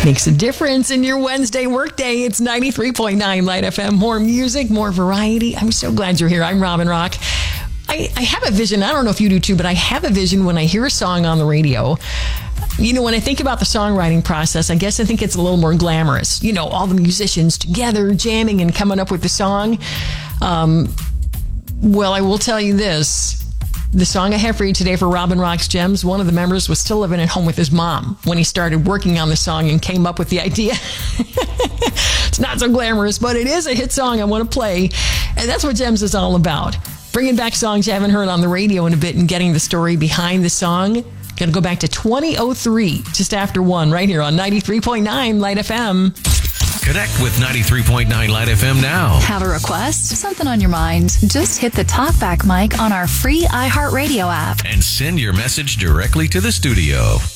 Makes a difference in your Wednesday workday. It's 93.9 Light FM. More music, more variety. I'm so glad you're here. I'm Robin Rock. I have a vision. I don't know if you do too, but I have a vision when I hear a song on the radio. You know, when I think about the songwriting process, I guess I think it's a little more glamorous. You know, all the musicians together, jamming and coming up with the song. Well, I will tell you this. The song I have for you today for Robin Rock's Gems, one of the members was still living at home with his mom when he started working on the song and came up with the idea. It's not so glamorous, but it is a hit song I want to play. And that's what Gems is all about. Bringing back songs you haven't heard on the radio in a bit and getting the story behind the song. Going to go back to 2003, just after 1, right here on 93.9 Light FM. Connect with 93.9 Light FM now. Have a request? Something on your mind? Just hit the talkback mic on our free iHeartRadio app. And send your message directly to the studio.